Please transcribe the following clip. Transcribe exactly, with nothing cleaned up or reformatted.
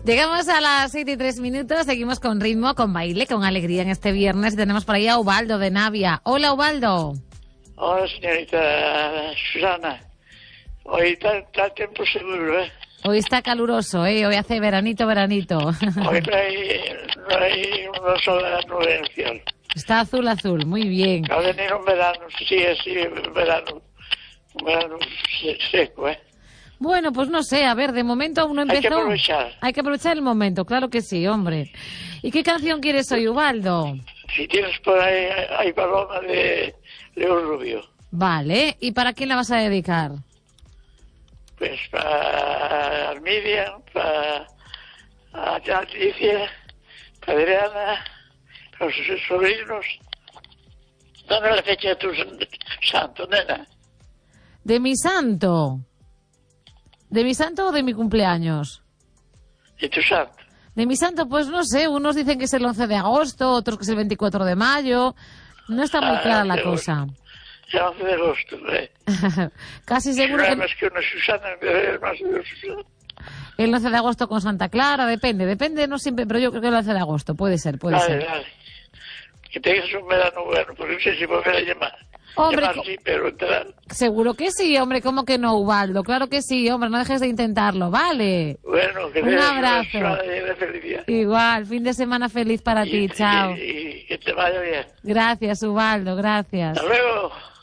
Llegamos a las siete y tres minutos, seguimos con ritmo, con baile, con alegría en este viernes. Tenemos por ahí a Ubaldo de Navia. Hola, Ubaldo. Hola, señorita Susana. Hoy está, está el tiempo seguro, ¿eh? Hoy está caluroso, ¿eh? Hoy hace veranito, veranito. Hoy no hay, no hay una sola nube en el cielo. Está azul, azul, muy bien. Va a venir un verano, sí, así, un verano, un verano seco, ¿eh? Bueno, pues no sé, a ver, de momento aún no empezó. Hay que aprovechar. Hay que aprovechar el momento, claro que sí, hombre. ¿Y qué canción quieres hoy, Ubaldo? Si tienes por ahí, hay paloma de León Rubio. Vale, ¿y para quién la vas a dedicar? Pues para Armidia, para Alicia, para Adriana, para sus sobrinos. Dame la fecha de tu santo, nena. ¿De mi santo? ¿De mi santo o de mi cumpleaños? ¿De tu santo? De mi santo, pues no sé, unos dicen que es el once de agosto, otros que es el veinticuatro de mayo. No está muy clara la cosa. El once de agosto, ¿eh? Casi seguro que... No es que una Susana, es más de una Susana. El once de agosto con Santa Clara, depende, depende, no siempre, pero yo creo que el once de agosto, puede ser, puede Vale, ser. vale. Que tengas un verano bueno, porque no sé si volver a llamar. Hombre, llamar sí, pero entrar. Seguro que sí, hombre, ¿cómo que no, Ubaldo? Claro que sí, hombre, no dejes de intentarlo, ¿vale? Bueno, que un tengas abrazo. una de felicidad. Igual, fin de semana feliz para y, ti, chao. Y, y que te vaya bien. Gracias, Ubaldo, gracias. Hasta luego.